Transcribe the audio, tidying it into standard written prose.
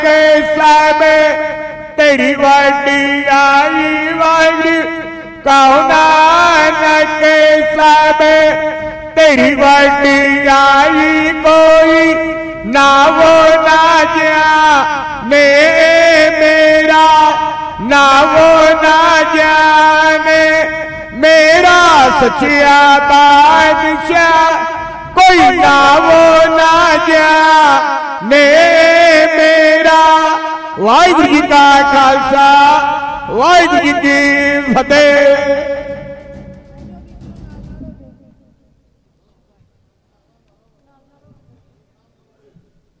के सब तेरी वडियाई वड कहो नानक सब तेरी वडियाई कोई ना वो ना जाने मेरा ना वो ना जाने मेरा सच्चा बादशाह कोई ना वो ना जाने मेरा। वाहिगुरू जी का खालसा वाहिगुरू जी की फतेह।